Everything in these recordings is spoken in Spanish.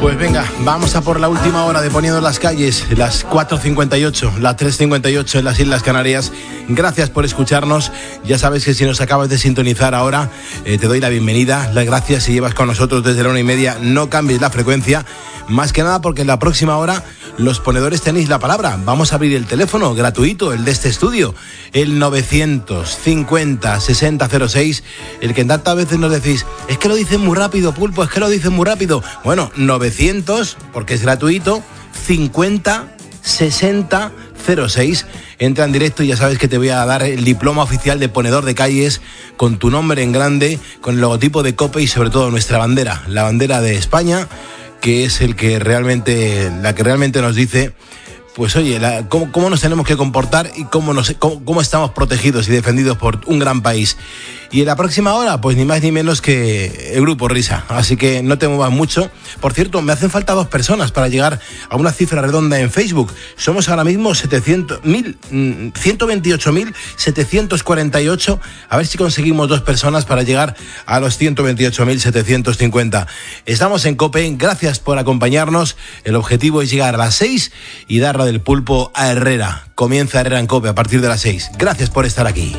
Pues venga, vamos a por la última hora de Poniendo en las Calles, las 4:58, las 3:58 en las Islas Canarias. Gracias por escucharnos. Ya sabes que si nos acabas de sintonizar ahora, te doy la bienvenida. Las gracias si llevas con nosotros desde la 1:30. No cambies la frecuencia, más que nada porque en la próxima hora los ponedores tenéis la palabra. Vamos a abrir el teléfono gratuito, el de este estudio, el 950 6006, el que tantas veces nos decís, es que lo dicen muy rápido, Pulpo, es que lo dicen muy rápido. Bueno, 900, porque es gratuito, 50 60 06. Entra en directo y ya sabes que te voy a dar el diploma oficial de ponedor de calles con tu nombre en grande, con el logotipo de COPE y sobre todo nuestra bandera, la bandera de España, que es la que realmente nos dice, pues oye, cómo nos tenemos que comportar y cómo estamos protegidos y defendidos por un gran país. Y en la próxima hora, pues ni más ni menos que el Grupo Risa. Así que no te muevas mucho. Por cierto, me hacen falta 2 personas para llegar a una cifra redonda en Facebook. Somos ahora mismo 128.748. A ver si conseguimos 2 personas para llegar a los 128.750. Estamos en COPE. Gracias por acompañarnos. El objetivo es llegar a las 6 y dar la del pulpo a Herrera. Comienza Herrera en COPE a partir de las 6. Gracias por estar aquí.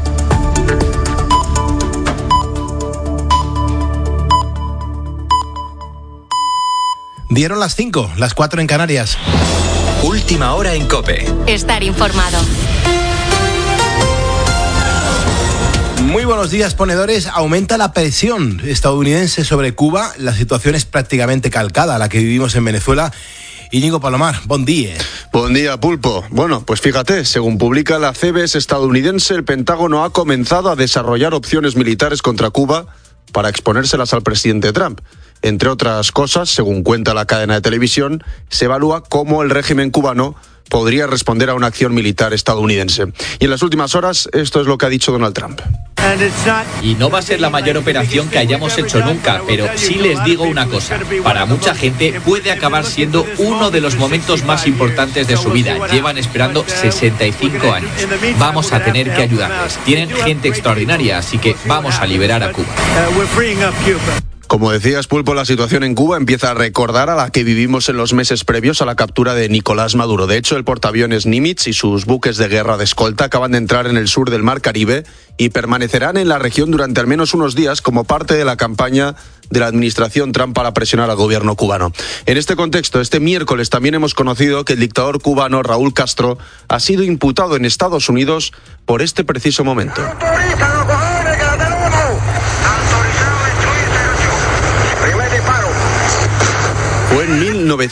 Dieron las 5, las 4 en Canarias. Última hora en COPE. Estar informado. Muy buenos días, ponedores. Aumenta la presión estadounidense sobre Cuba. La situación es prácticamente calcada a la que vivimos en Venezuela. Íñigo Palomar, buen día. Buen día, Pulpo. Bueno, pues fíjate, según publica la CBS estadounidense, el Pentágono ha comenzado a desarrollar opciones militares contra Cuba para exponérselas al presidente Trump. Entre otras cosas, según cuenta la cadena de televisión, se evalúa cómo el régimen cubano podría responder a una acción militar estadounidense. Y en las últimas horas, esto es lo que ha dicho Donald Trump. Y no va a ser la mayor operación que hayamos hecho nunca, pero sí les digo una cosa. Para mucha gente puede acabar siendo uno de los momentos más importantes de su vida. Llevan esperando 65 años. Vamos a tener que ayudarles. Tienen gente extraordinaria, así que vamos a liberar a Cuba. Como decías, Pulpo, la situación en Cuba empieza a recordar a la que vivimos en los meses previos a la captura de Nicolás Maduro. De hecho, el portaaviones Nimitz y sus buques de guerra de escolta acaban de entrar en el sur del Mar Caribe y permanecerán en la región durante al menos unos días como parte de la campaña de la administración Trump para presionar al gobierno cubano. En este contexto, este miércoles también hemos conocido que el dictador cubano Raúl Castro ha sido imputado en Estados Unidos por este preciso momento. Fue en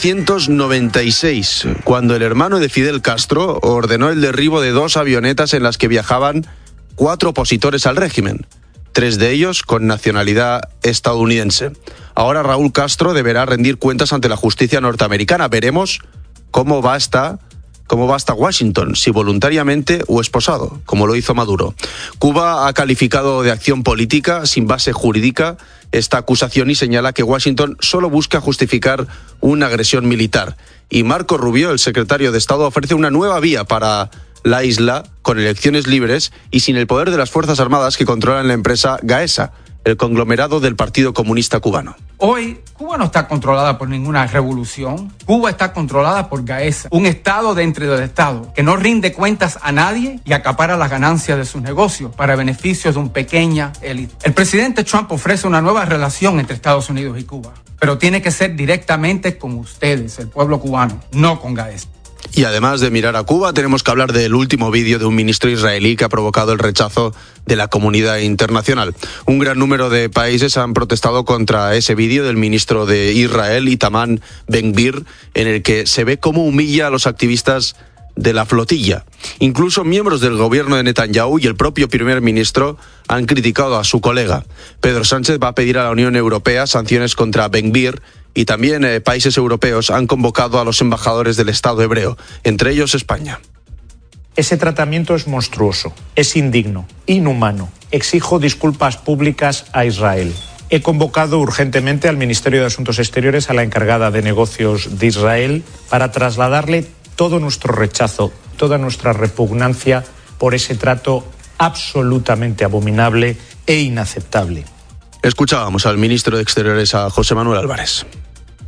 1996, cuando el hermano de Fidel Castro ordenó el derribo de 2 avionetas en las que viajaban 4 opositores al régimen, 3 de ellos con nacionalidad estadounidense. Ahora Raúl Castro deberá rendir cuentas ante la justicia norteamericana. Veremos cómo va hasta Washington, si voluntariamente o esposado, como lo hizo Maduro. Cuba ha calificado de acción política sin base jurídica esta acusación y señala que Washington solo busca justificar una agresión militar. Y Marco Rubio, el secretario de Estado, ofrece una nueva vía para la isla, con elecciones libres y sin el poder de las Fuerzas Armadas que controlan la empresa Gaesa, el conglomerado del Partido Comunista Cubano. Hoy, Cuba no está controlada por ninguna revolución. Cuba está controlada por Gaesa, un Estado dentro del Estado que no rinde cuentas a nadie y acapara las ganancias de sus negocios para beneficios de una pequeña élite. El presidente Trump ofrece una nueva relación entre Estados Unidos y Cuba, pero tiene que ser directamente con ustedes, el pueblo cubano, no con Gaesa. Y además de mirar a Cuba, tenemos que hablar del último vídeo de un ministro israelí que ha provocado el rechazo de la comunidad internacional. Un gran número de países han protestado contra ese vídeo del ministro de Israel, Itamar Ben-Gvir, en el que se ve cómo humilla a los activistas de la flotilla. Incluso miembros del gobierno de Netanyahu y el propio primer ministro han criticado a su colega. Pedro Sánchez va a pedir a la Unión Europea sanciones contra Ben-Gvir y también países europeos han convocado a los embajadores del Estado hebreo, entre ellos España. Ese tratamiento es monstruoso, es indigno, inhumano. Exijo disculpas públicas a Israel. He convocado urgentemente al Ministerio de Asuntos Exteriores, a la encargada de negocios de Israel, para trasladarle todo nuestro rechazo, toda nuestra repugnancia por ese trato absolutamente abominable e inaceptable. Escuchábamos al ministro de Exteriores, a José Manuel Álvarez.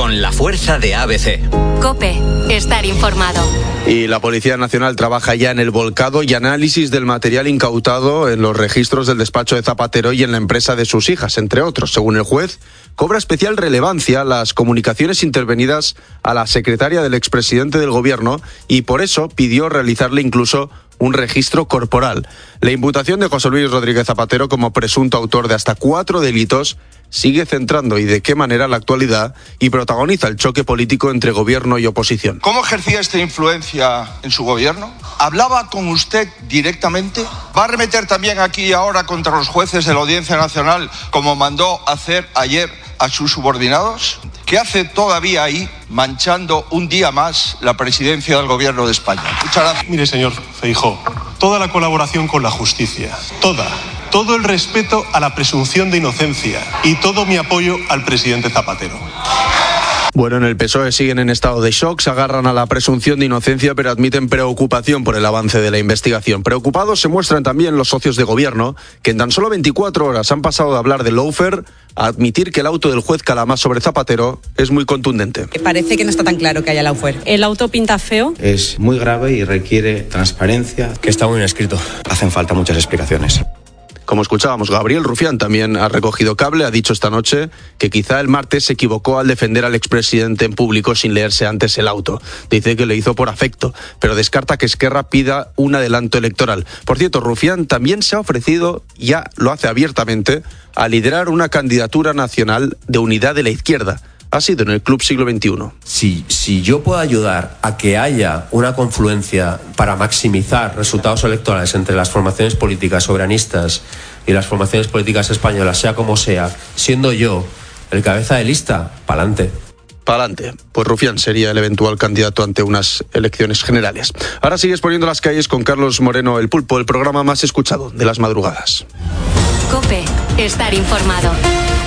con la fuerza de ABC. COPE, estar informado. Y la Policía Nacional trabaja ya en el volcado y análisis del material incautado en los registros del despacho de Zapatero y en la empresa de sus hijas, entre otros. Según el juez, cobra especial relevancia las comunicaciones intervenidas a la secretaria del expresidente del gobierno y por eso pidió realizarle incluso un registro corporal. La imputación de José Luis Rodríguez Zapatero como presunto autor de hasta 4 delitos sigue centrando y de qué manera la actualidad y protagoniza el choque político entre gobierno y oposición. ¿Cómo ejercía esta influencia en su gobierno? ¿Hablaba con usted directamente? ¿Va a arremeter también aquí y ahora contra los jueces de la Audiencia Nacional como mandó hacer ayer a sus subordinados? ¿Qué hace todavía ahí manchando un día más la presidencia del gobierno de España? Muchas gracias. Mire, señor Feijóo, toda la colaboración con la justicia, todo el respeto a la presunción de inocencia y todo mi apoyo al presidente Zapatero. Bueno, en el PSOE siguen en estado de shock, se agarran a la presunción de inocencia, pero admiten preocupación por el avance de la investigación. Preocupados se muestran también los socios de gobierno, que en tan solo 24 horas han pasado de hablar de lawfare a admitir que el auto del juez Calamás sobre Zapatero es muy contundente. Parece que no está tan claro que haya lawfare. El auto pinta feo. Es muy grave y requiere transparencia. Que está muy bien escrito. Hacen falta muchas explicaciones. Como escuchábamos, Gabriel Rufián también ha recogido cable, ha dicho esta noche que quizá el martes se equivocó al defender al expresidente en público sin leerse antes el auto. Dice que le hizo por afecto, pero descarta que Esquerra pida un adelanto electoral. Por cierto, Rufián también se ha ofrecido, ya lo hace abiertamente, a liderar una candidatura nacional de unidad de la izquierda. Ha sido en el Club Siglo XXI. Si yo puedo ayudar a que haya una confluencia para maximizar resultados electorales entre las formaciones políticas soberanistas y las formaciones políticas españolas, sea como sea, siendo yo el cabeza de lista, pa'lante. Pa'lante. Pues Rufián sería el eventual candidato ante unas elecciones generales. Ahora sigues poniendo las calles con Carlos Moreno, El Pulpo, el programa más escuchado de las madrugadas. COPE, estar informado.